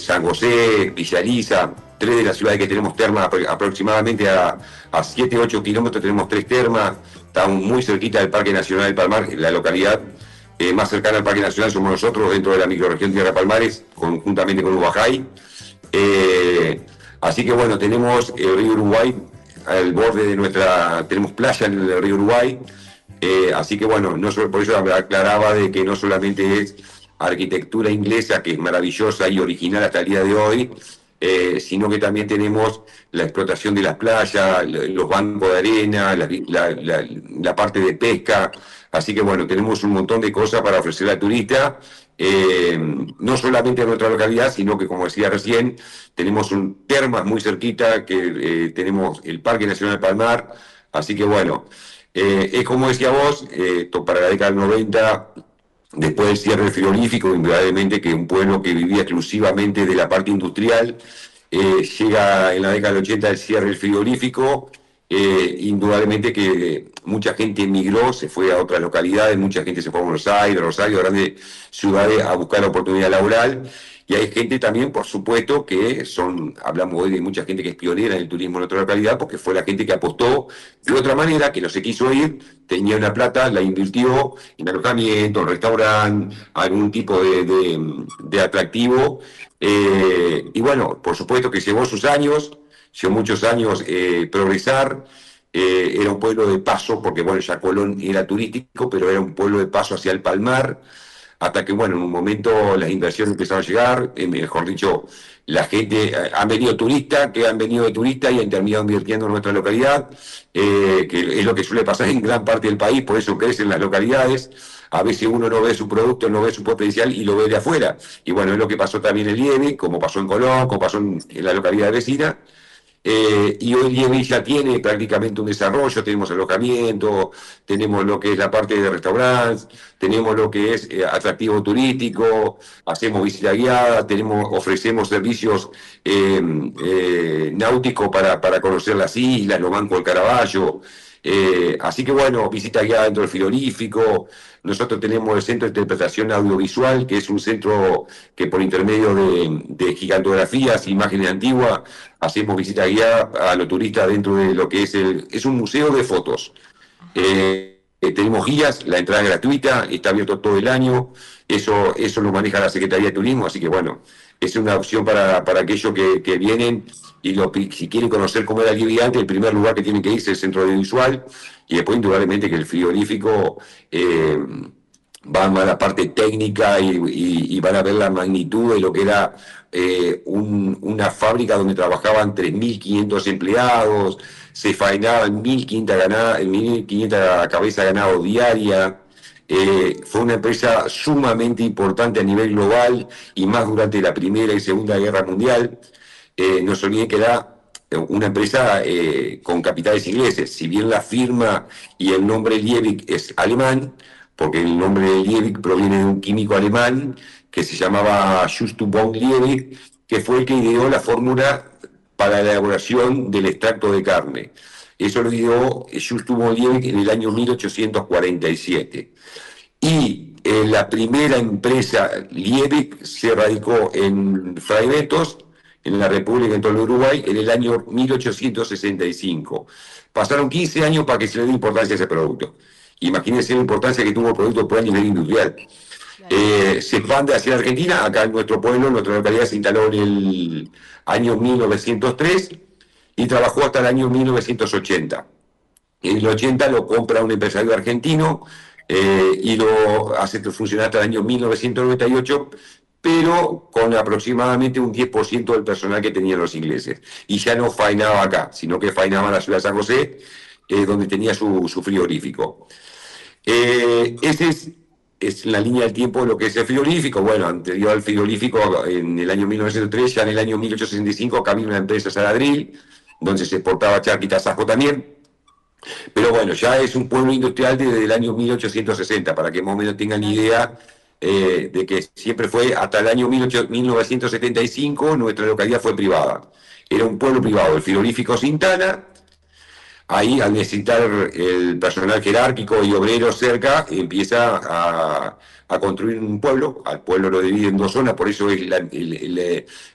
San José, Villa Elisa, tres de las ciudades que tenemos termas, aproximadamente a 7, 8 kilómetros tenemos tres termas, estamos muy cerquita del Parque Nacional del Palmar, la localidad más cercana al Parque Nacional somos nosotros dentro de la microrregión Tierra Palmares, conjuntamente con Ubajay. Eh, Así que bueno, tenemos el río Uruguay al borde de tenemos playa en el río Uruguay, así que bueno, no solo, por eso aclaraba de que no solamente es arquitectura inglesa, que es maravillosa y original hasta el día de hoy, sino que también tenemos la explotación de las playas, los bancos de arena, la parte de pesca, así que bueno, tenemos un montón de cosas para ofrecer al turista, no solamente en nuestra localidad, sino que, como decía recién, tenemos un termas muy cerquita, que tenemos el Parque Nacional Palmar, así que bueno, es como decía vos, para la década del 90, después del cierre del frigorífico, indudablemente que un pueblo que vivía exclusivamente de la parte industrial, llega en la década del 80 el cierre del frigorífico, indudablemente que mucha gente emigró, se fue a otras localidades, mucha gente se fue a Buenos Aires, Rosario, grandes ciudades a buscar oportunidad laboral. Y hay gente también, por supuesto, hablamos hoy de mucha gente que es pionera en el turismo en otra localidad, porque fue la gente que apostó de otra manera, que no se quiso ir, tenía una plata, la invirtió en alojamiento, en restaurante, algún tipo de atractivo. Y bueno, por supuesto que llevó muchos años progresar. Era un pueblo de paso, porque bueno, ya Colón era turístico, pero era un pueblo de paso hacia el Palmar, hasta que bueno, en un momento las inversiones empezaron a llegar, mejor dicho, la gente, han venido turistas, que han venido de turistas y han terminado invirtiendo en nuestra localidad, que es lo que suele pasar en gran parte del país, por eso crecen las localidades. A veces uno no ve su producto, no ve su potencial y lo ve de afuera. Y bueno, es lo que pasó también en Lieve, como pasó en Colón, como pasó en la localidad vecina. Y hoy Lieve ya tiene prácticamente un desarrollo, tenemos alojamiento, tenemos lo que es la parte de restaurantes, tenemos lo que es atractivo turístico, hacemos visita guiada, ofrecemos servicios náuticos para conocer las islas, los bancos del Caravaggio. Así que bueno, visita guiada dentro del frigorífico. Nosotros tenemos el Centro de Interpretación Audiovisual, que es un centro que por intermedio de gigantografías, imágenes antiguas, hacemos visita guiada a los turistas dentro de lo que es un museo de fotos. Tenemos guías, la entrada es gratuita, está abierto todo el año, eso lo maneja la Secretaría de Turismo, así que bueno, es una opción para aquellos que vienen y si quieren conocer cómo era el antes, el primer lugar que tienen que ir es el centro audiovisual, y después indudablemente que el frigorífico van a la parte técnica y van a ver la magnitud de lo que era una fábrica donde trabajaban 3.500 empleados, se faenaban 1.500 cabezas de ganado diaria. Fue una empresa sumamente importante a nivel global y más durante la Primera y Segunda Guerra Mundial. No se olviden que era una empresa con capitales ingleses. Si bien la firma y el nombre Liebig es alemán, porque el nombre de Liebig proviene de un químico alemán que se llamaba Justus von Liebig, que fue el que ideó la fórmula para la elaboración del extracto de carne. Eso lo ideó Justus von Liebig en el año 1847. Y la primera empresa Liebig se radicó en Fray Bentos, en la República del Uruguay, en el año 1865. Pasaron 15 años para que se le dé importancia a ese producto. Imagínense la importancia que tuvo el producto por el nivel industrial. Se expande hacia Argentina, acá en nuestro pueblo, en nuestra localidad se instaló en el año 1903 y trabajó hasta el año 1980. En el 80 lo compra un empresario argentino y lo hace funcionar hasta el año 1998, pero con aproximadamente un 10% del personal que tenían los ingleses. Y ya no faenaba acá, sino que faenaba en la ciudad de San José, donde tenía su frigorífico. Esa es la línea del tiempo de lo que es el frigorífico. Bueno, anterior al frigorífico, en el año 1903, ya en el año 1865, acá vino una empresa Saladril, donde se exportaba charqui y tasajo también. Pero bueno, ya es un pueblo industrial desde el año 1860, para que más o menos tengan idea de que siempre fue, hasta el año 1975, nuestra localidad fue privada. Era un pueblo privado, el frigorífico Sintana. Ahí, al necesitar el personal jerárquico y obrero cerca, empieza a construir un pueblo. Al pueblo lo divide en dos zonas, por eso es